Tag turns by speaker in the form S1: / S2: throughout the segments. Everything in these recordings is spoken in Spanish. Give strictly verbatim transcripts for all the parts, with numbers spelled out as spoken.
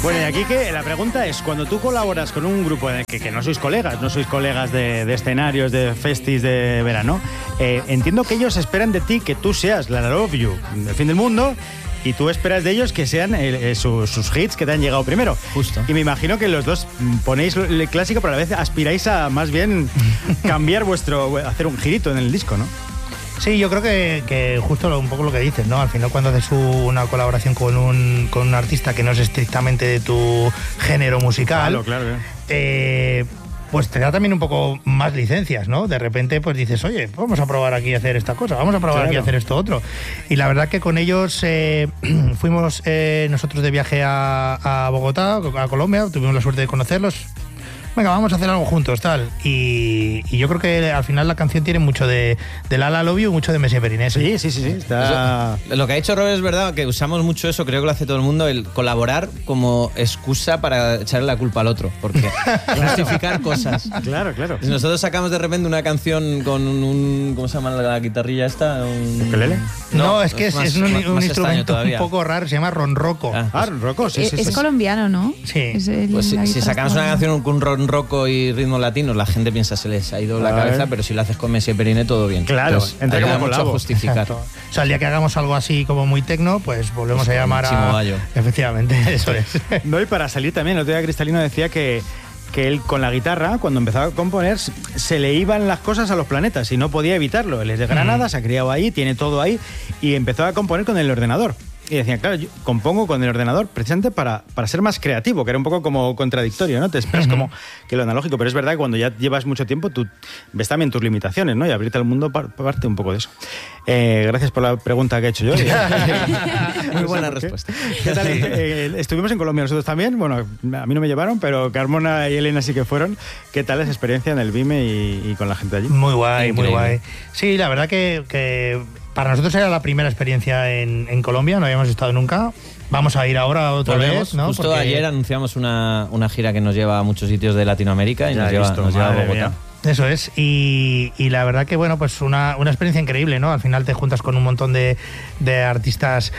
S1: Bueno, y aquí que la pregunta es, cuando tú colaboras con un grupo en el que, que no sois colegas, no sois colegas de, de escenarios, de festis de verano, eh, entiendo que ellos esperan de ti que tú seas la Love You, el fin del mundo, y tú esperas de ellos que sean eh, sus, sus hits que te han llegado primero.
S2: Justo.
S1: Y me imagino que los dos ponéis el clásico, pero a la vez aspiráis a más bien cambiar vuestro, hacer un girito en el disco, ¿no?
S3: Sí, yo creo que, que justo un poco lo que dices, ¿no? Al final, cuando haces una colaboración con un, con un artista que no es estrictamente de tu género musical,
S1: Claro, claro.
S3: eh, pues te da también un poco más licencias, ¿no? De repente, pues dices, oye, vamos a probar aquí a hacer esta cosa, vamos a probar
S1: Claro.
S3: aquí a hacer esto otro. Y la verdad que con ellos eh, fuimos eh, nosotros de viaje a, a Bogotá, a Colombia, tuvimos la suerte de conocerlos. Venga, vamos a hacer algo juntos, tal. Y, y yo creo que al final la canción tiene mucho de, de Lala Love You y mucho de Messi Perinés.
S1: Sí, sí, sí, sí. Está...
S2: Eso, lo que ha dicho Robert es verdad, que usamos mucho eso, creo que lo hace todo el mundo, el colaborar como excusa para echarle la culpa al otro, porque justificar cosas.
S1: Claro, claro.
S2: Si nosotros sacamos de repente una canción con un... ¿Cómo se llama la guitarrilla esta? Un...
S1: ¿Ukelele?
S3: No,
S2: No,
S3: es que es,
S2: más-
S3: es un,
S2: más-
S3: un
S2: más
S3: instrumento
S2: extraño todavía.
S3: un poco raro, se llama ronroco.
S2: Ah.
S1: Ah, Rocco, sí, sí,
S4: es
S1: sí.
S4: colombiano, ¿no?
S3: Sí.
S4: Es el-
S2: Pues si,
S4: la
S2: si
S4: guitarra
S2: sacamos una
S4: colombiana.
S2: canción con ron roco y ritmos latinos, la gente piensa se les ha ido la
S1: A
S2: cabeza,
S1: ver.
S2: pero si lo haces con Messi Periné, todo bien.
S1: Claro,
S2: Entonces,
S1: entra
S2: ayuda
S1: como
S2: mucho a
S1: colabo.
S2: justificar.
S3: Exacto. O sea, el día que hagamos algo así como muy tecno, pues volvemos
S2: Pues
S3: a llamar
S2: con Chimo
S3: a...
S2: Bayo.
S3: Efectivamente, eso es.
S1: No, y para salir también, el otro día Cristalino decía que, que él con la guitarra, cuando empezaba a componer, se le iban las cosas a los planetas y no podía evitarlo. Él es de Granada, se ha criado ahí, tiene todo ahí, y empezó a componer con el ordenador. Y decía, claro, yo compongo con el ordenador precisamente para, para ser más creativo, que era un poco como contradictorio, ¿no? Te esperas como que lo analógico, pero es verdad que cuando ya llevas mucho tiempo, tú ves también tus limitaciones, ¿no? Y abrirte al mundo par- parte un poco de eso. Eh, gracias por la pregunta que he hecho yo.
S2: Muy buena
S1: ¿Por qué?
S2: respuesta.
S1: ¿Qué tal? Eh, estuvimos en Colombia nosotros también. Bueno, a mí no me llevaron, pero Carmona y Elena sí que fueron. ¿Qué tal esa experiencia en el Vime y, y con la gente allí?
S3: Muy guay, muy
S2: Increíble.
S3: guay. Sí, la verdad que, que para nosotros era la primera experiencia en, en Colombia, no habíamos estado nunca. Vamos a ir ahora otra
S2: Volvemos.
S3: vez, ¿no?
S2: Justo
S3: Porque-
S2: ayer anunciamos una, una gira que nos lleva a muchos sitios de Latinoamérica y
S1: Ya
S2: nos
S1: he
S2: lleva,
S1: visto,
S2: nos lleva a
S1: madre
S2: Bogotá.
S1: mía.
S3: Eso es, y, y la verdad que bueno, pues una, una experiencia increíble, ¿no? Al final te juntas con un montón de, de artistas,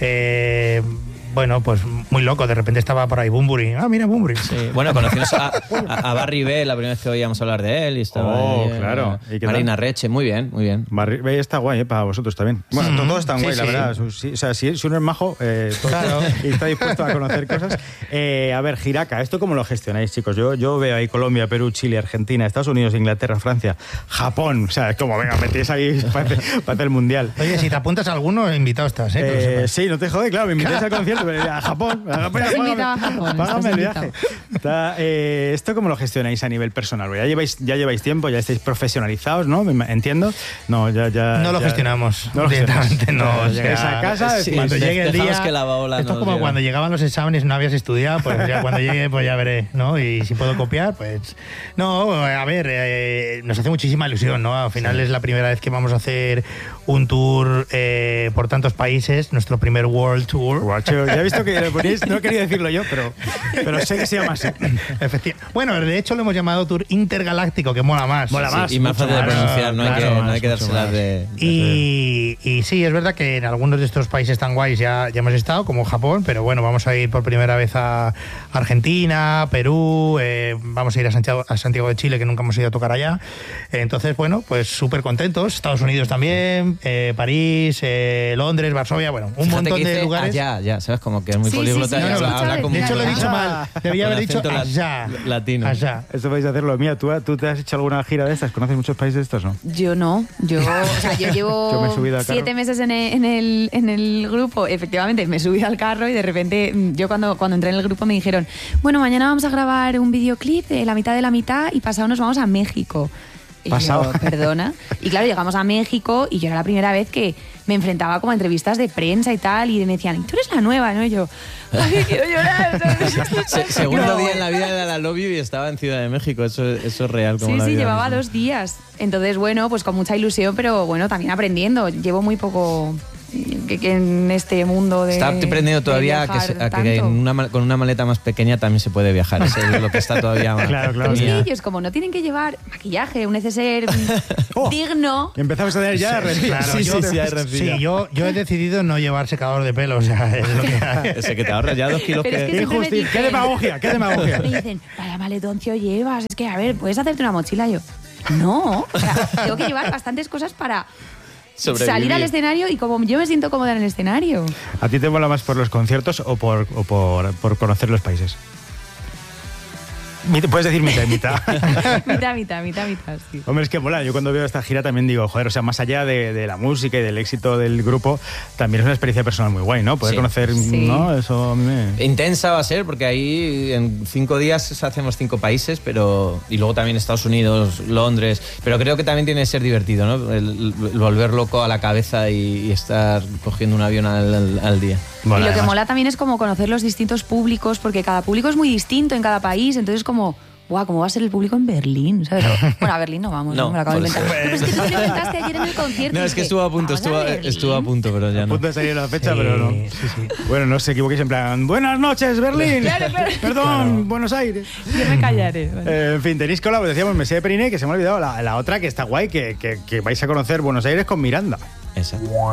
S3: eh, bueno, pues muy loco. De repente estaba por ahí Bunbury. Ah, mira Bunbury.
S2: Sí, bueno, conocimos a, a, a Barry B la primera vez que oíamos hablar de él y estaba
S1: Oh,
S2: ahí, eh,
S1: claro. ¿Y qué
S2: Marina
S1: tal?
S2: Reche, muy bien, muy bien.
S1: Barri- eh, está guay, eh, para vosotros también. Bueno,
S3: Mm,
S1: todos están
S3: sí,
S1: guay, la
S3: sí.
S1: verdad. Su- sí, o sea, si, si uno es majo eh, todo-
S3: Claro.
S1: y está dispuesto a conocer cosas. Eh, a ver, Giraca, ¿esto cómo lo gestionáis, chicos? Yo, yo veo ahí Colombia, Perú, Chile, Argentina, Estados Unidos, Inglaterra, Francia, Japón. O sea, es como, venga, metéis ahí para hacer, para hacer el mundial.
S3: Oye, si te apuntas a alguno, invitado estás, ¿eh? Que lo
S1: Eh,
S3: sepas.
S1: sí, no te jode, claro, me invitáis al concierto, pero a Japón. A Japón,
S4: Estás
S1: págame-
S4: invitado a Japón,
S1: págame
S4: estás
S1: el
S4: invitado.
S1: viaje. Está, eh, ¿Esto cómo lo gestionáis a nivel personal? Porque Ya lleváis, ya lleváis tiempo, ya estáis profesionalizados, ¿no? Me ima- Entiendo. No, ya, ya,
S3: No lo
S1: ya-
S3: gestionamos,
S1: No lo
S3: directamente
S1: gestionáis.
S3: no, o
S1: Llegáis
S3: sea,
S1: a casa,
S2: sí,
S3: cuando
S2: de-
S3: llegue el
S2: dejamos
S3: día,
S2: que la baola
S3: esto es
S2: nos
S3: como
S2: lleve.
S3: cuando llegaban los exámenes y no habías estudiado, pues ya cuando llegue pues ya veré, ¿no? Y si puedo copiar, pues no, a ver, eh, nos hace muchísima ilusión, ¿no? Al final es la primera vez que vamos a hacer un tour eh, por tantos países, nuestro primer World Tour.
S1: Guacho, ya he visto que lo ponéis, no quería decirlo yo, pero, pero sé que se llama así.
S3: Efecti- Bueno, de hecho lo hemos llamado Tour Intergaláctico, que mola más.
S1: Mola
S2: Sí,
S1: más,
S2: y más
S1: mucho
S2: fácil de
S1: más.
S2: pronunciar, no, hay
S3: Claro,
S2: que, no hay
S3: más,
S2: que
S3: mucho
S2: dárselas
S3: más.
S2: de...
S3: Y, y sí, es verdad que en algunos de estos países tan guays ya, ya hemos estado, como Japón, pero bueno, vamos a ir por primera vez a Argentina, Perú, eh, vamos a ir a Santiago, a Santiago de Chile, que nunca hemos ido a tocar allá. Entonces, bueno, pues súper contentos. Estados Unidos también, eh, París, eh, Londres, Varsovia, bueno, un
S2: Fíjate
S3: montón
S2: que
S3: de
S2: dice
S3: lugares.
S2: allá, ya, ¿sabes? Como que es muy
S4: Sí,
S2: políglota
S4: sí, sí,
S2: y
S4: no,
S2: habla,
S4: no,
S2: habla
S4: de
S2: como...
S3: De hecho, lo he
S4: allá.
S3: dicho mal. Debía
S2: Con
S3: haber dicho
S2: acento lat-
S3: allá.
S2: latino.
S3: Allá.
S1: Esto podéis hacerlo. Mía, ¿tú, ¿tú te has hecho alguna gira de estas? ¿Conoces muchos países de estos, no?
S4: Yo no, yo, o sea, yo llevo
S1: Yo me he subido al carro.
S4: siete meses en el, en, el, en el grupo, efectivamente, me he subido al carro y de repente, mm, yo cuando, cuando entré en el grupo me dijeron, bueno, mañana vamos a grabar un videoclip de la mitad de la mitad y pasado nos vamos a México. Y
S1: Pasado.
S4: yo, perdona. Y claro, llegamos a México y yo era la primera vez que me enfrentaba como a entrevistas de prensa y tal y me decían, tú eres la nueva, ¿no? Y yo, ay, quiero llorar. ¿sabes?
S2: Se- segundo
S4: No,
S2: día en la vida de la Love You y estaba en Ciudad de México, eso, eso es real. Como
S4: Sí,
S2: la
S4: sí,
S2: vida
S4: llevaba
S2: misma.
S4: dos días. Entonces, bueno, pues con mucha ilusión, pero bueno, también aprendiendo. Llevo muy poco que, que en este mundo de.
S2: Está aprendiendo todavía a que, se- a que en una, con una maleta más pequeña también se puede viajar. Eso es lo que está todavía más.
S1: Claro, claro.
S4: Es que
S2: Mía.
S4: ellos, como no tienen que llevar maquillaje, un neceser
S1: Oh.
S4: digno.
S1: Y empezamos a tener ya...
S3: Sí, claro,
S2: sí,
S3: yo,
S2: sí, sí, hay
S3: sí,
S2: rencilla.
S3: yo, yo he decidido no llevar secador de pelo, o sea, es lo que hay.
S2: Ese que te ahorras ya dos kilos
S4: Pero es
S2: que...
S4: que siempre me
S1: Injusti- ¡Qué
S4: dicen-
S1: demagogia! ¡Qué demagogia!
S4: Me dicen, vaya maletoncio llevas. Es que, a ver, ¿puedes hacerte una mochila? Yo, no. O sea, tengo que llevar bastantes cosas para
S2: Sobrevivir.
S4: salir al escenario y como yo me siento cómoda en el escenario.
S1: ¿A ti te mola más por los conciertos o por, o por, por conocer los países? Mit- Puedes decir mitad y mitad.
S4: mitad, mitad, mitad, mitad, sí.
S1: Hombre, es que mola. Yo cuando veo esta gira también digo, joder, o sea, más allá de, de la música y del éxito del grupo, también es una experiencia personal muy guay, ¿no? Poder
S2: Sí.
S1: conocer,
S4: Sí.
S1: ¿no? Eso a mí me...
S2: Intensa va a ser, porque ahí en cinco días hacemos cinco países, pero y luego también Estados Unidos, Londres, pero creo que también tiene que ser divertido, ¿no? El, el volver loco a la cabeza y, y estar cogiendo un avión al, al- al día.
S1: Bueno,
S4: y lo que
S1: además-
S4: mola también es como conocer los distintos públicos, porque cada público es muy distinto en cada país, entonces como, guau, ¿cómo va a ser el público en Berlín? ¿Sabes? Bueno, a Berlín no vamos,
S2: No,
S4: no, me lo acabo de
S2: por
S4: inventar.
S2: eso.
S4: Pero es que tú me lo contaste ayer en el concierto.
S2: No,
S4: y
S2: es que
S4: dije,
S2: estuvo a punto,
S4: "¿Vamos
S2: estuvo,
S4: Berlín?".
S2: estuvo a punto, pero ya
S1: A
S2: no.
S1: punto de salir la fecha,
S3: Sí,
S1: pero no.
S3: sí, sí.
S1: Bueno, no os equivoquéis en plan, buenas noches, Berlín.
S4: Claro, claro.
S1: Perdón, Buenos Aires.
S4: Yo me callaré. vale.
S1: Eh, en fin, tenéis cola, pues decíamos Mesía de Periné, que se me ha olvidado la, la otra que está guay, que, que, que vais a conocer Buenos Aires con Miranda.
S2: Exacto.